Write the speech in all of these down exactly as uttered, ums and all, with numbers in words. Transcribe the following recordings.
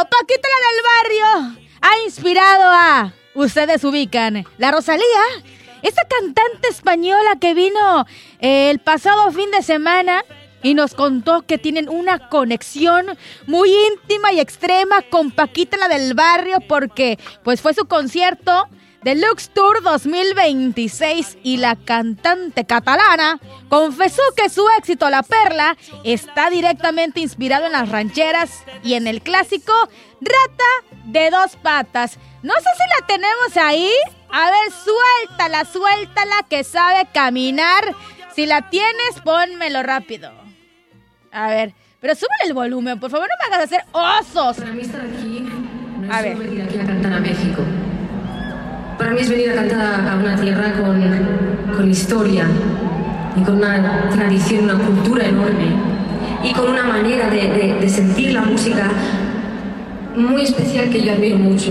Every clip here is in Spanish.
Paquita la del Barrio ha inspirado a... Ustedes ubican, la Rosalía, esta cantante española que vino eh, el pasado fin de semana y nos contó que tienen una conexión muy íntima y extrema con Paquita la del Barrio porque pues fue su concierto Deluxe Tour dos mil veintiséis y la cantante catalana confesó que su éxito La Perla está directamente inspirado en las rancheras y en el clásico Rata de dos patas. No sé si la tenemos ahí. A ver, suéltala, suéltala que sabe caminar. Si la tienes, pónmelo rápido. A ver, pero súbele el volumen, por favor, no me hagas hacer osos. Para mí estar aquí no a es ver. solo venir aquí a cantar a México. Para mí es venir a cantar a una tierra con, con historia y con una tradición, una cultura enorme y con una manera de, de, de sentir la música muy especial que yo admiro mucho.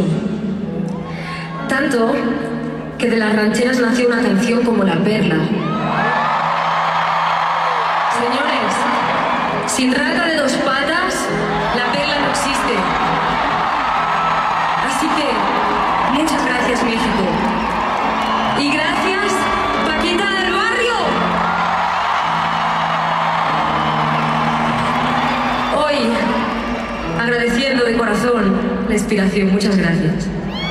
Tanto que de las rancheras nació una canción como La Perla. Señores, sin rata de dos patas, la perla no existe. Así que, muchas gracias, México. Y gracias, Paquita del Barrio. Hoy, agradeciendo de corazón la inspiración. Muchas gracias.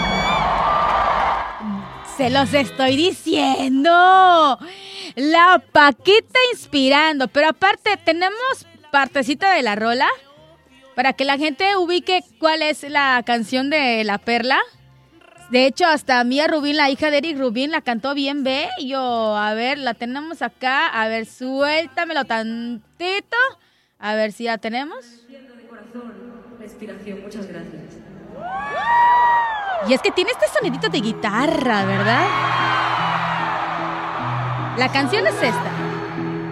Se los estoy diciendo. La Paquita inspirando. Pero aparte, tenemos partecita de la rola para que la gente ubique cuál es la canción de La Perla. De hecho, hasta Mía Rubín, la hija de Eric Rubín, la cantó bien bello. A ver, la tenemos acá. A ver, suéltamelo tantito. A ver si la tenemos. De corazón, la inspiración. Muchas gracias. Y es que tiene este sonidito de guitarra, ¿verdad? La canción es esta.